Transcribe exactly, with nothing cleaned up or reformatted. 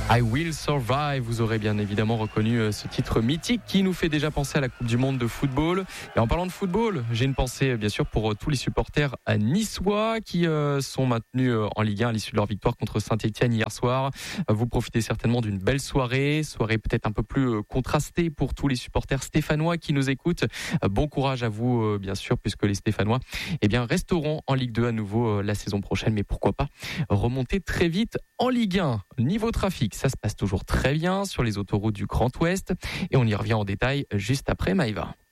I Will Survive, vous aurez bien évidemment reconnu ce titre mythique qui nous fait déjà penser à la Coupe du Monde de football. Et en parlant de football, j'ai une pensée bien sûr pour tous les supporters niçois qui sont maintenus en Ligue un à l'issue de leur victoire contre Saint-Etienne hier soir. Vous profitez certainement d'une belle soirée, soirée peut-être un peu plus contrastée pour tous les supporters stéphanois qui nous écoutent. Bon courage à vous bien sûr, puisque les Stéphanois eh bien, resteront en Ligue deux à nouveau la saison prochaine, mais pourquoi pas remonter très vite en Ligue un. Niveau trafic, ça se passe toujours très bien sur les autoroutes du Grand Ouest et on y revient en détail juste après Maïva.